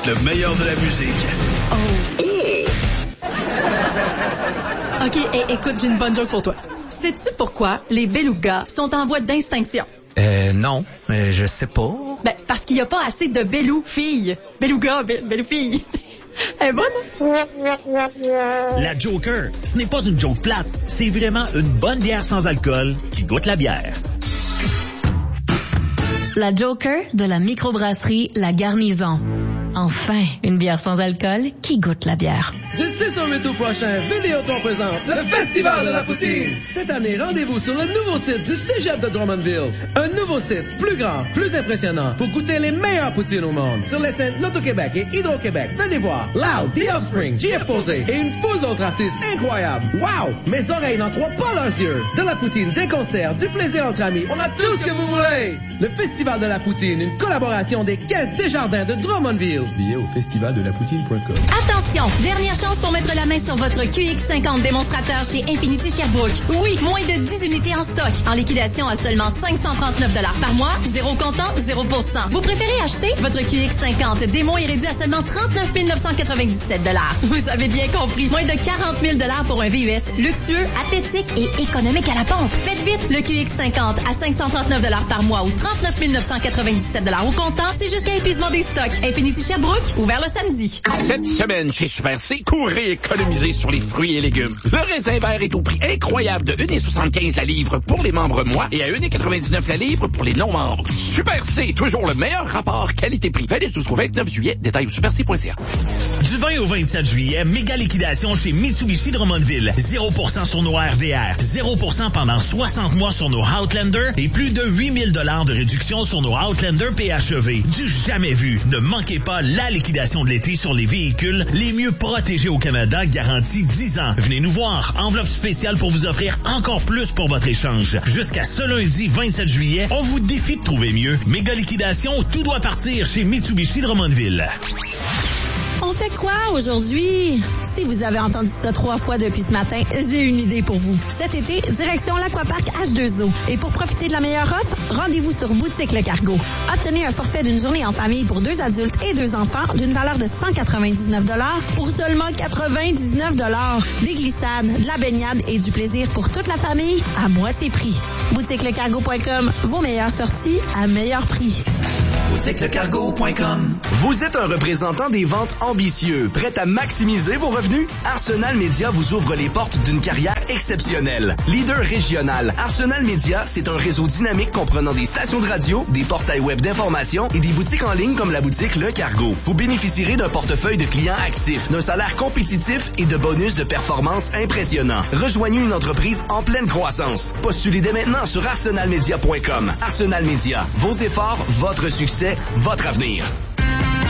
Le meilleur de la musique. OK, écoute, j'ai une bonne joke pour toi. Sais-tu pourquoi les belugas sont en voie d'extinction? Non, je sais pas. Ben, parce qu'il n'y a pas assez de belou-filles. Beluga, belou-filles. Elle est bonne? La Joker, ce n'est pas une joke plate. C'est vraiment une bonne bière sans alcool qui goûte la bière. La Joker de la microbrasserie La Garnison. Enfin, une bière sans alcool qui goûte la bière. Du 6 au 8 août prochain, Vidéotron présente le Festival de la Poutine. Cette année, rendez-vous sur le nouveau site du Cégep de Drummondville. Un nouveau site, plus grand, plus impressionnant, pour goûter les meilleures poutines au monde. Sur les scènes Loto-Québec et Hydro-Québec, venez voir Loud, The Offspring, JF Posé et une foule d'autres artistes incroyables. Wow! Mes oreilles n'en croient pas leurs yeux. De la poutine, des concerts, du plaisir entre amis, on a tout ce que vous voulez. Le Festival de la Poutine, une collaboration des Caisses Desjardins de Drummondville. Billets au festivaldelapoutine.com. Attention, dernière chance pour mettre la main sur votre QX50 démonstrateur chez Infinity Sherbrooke. Oui, moins de 10 unités en stock. En liquidation à seulement 539 $ par mois, 0 comptant, 0%. Vous préférez acheter? Votre QX50 démo est réduit à seulement 39 997 $. Vous avez bien compris. Moins de 40 000 $ pour un VUS luxueux, athlétique et économique à la pompe. Faites vite, le QX50 à 539 $ par mois ou 39 997 $ au comptant, c'est jusqu'à épuisement des stocks. Infinity Sherbrooke, ouvert le samedi. Cette semaine, chez Super C, courez économiser sur les fruits et légumes. Le raisin vert est au prix incroyable de 1,75 la livre pour les membres mois et à 1,99 la livre pour les non-membres. Super C, toujours le meilleur rapport qualité-prix. Valide jusqu'au 29 juillet. Détails au superc.ca. Du 20 au 27 juillet, méga liquidation chez Mitsubishi Drummondville. 0% sur nos RVR, 0% pendant 60 mois sur nos Outlander et plus de 8 000 $ de réduction sur nos Outlander PHEV. Du jamais vu. Ne manquez pas la liquidation de l'été sur les véhicules les mieux protégés au Canada, garantie 10 ans. Venez nous voir. Enveloppe spéciale pour vous offrir encore plus pour votre échange. Jusqu'à ce lundi 27 juillet, on vous défie de trouver mieux. Méga liquidation, tout doit partir chez Mitsubishi Drummondville. On fait quoi aujourd'hui? Si vous avez entendu ça 3 fois depuis ce matin, j'ai une idée pour vous. Cet été, direction l'Aquapark H2O. Et pour profiter de la meilleure offre, rendez-vous sur Boutique Le Cargo. Obtenez un forfait d'une journée en famille pour 2 adultes et 2 enfants d'une valeur de 199 $ pour seulement 99 $. Des glissades, de la baignade et du plaisir pour toute la famille à moitié prix. BoutiqueLeCargo.com, vos meilleures sorties à meilleur prix. BoutiqueLeCargo.com. Vous êtes un représentant des ventes ambitieux, prêt à maximiser vos revenus? Arsenal Media vous ouvre les portes d'une carrière exceptionnelle. Leader régional, Arsenal Media, c'est un réseau dynamique comprenant des stations de radio, des portails web d'information et des boutiques en ligne comme la boutique Le Cargo. Vous bénéficierez d'un portefeuille de clients actifs, d'un salaire compétitif et de bonus de performance impressionnants. Rejoignez une entreprise en pleine croissance. Postulez dès maintenant sur arsenalmedia.com. Arsenal Media, vos efforts, votre succès, votre avenir.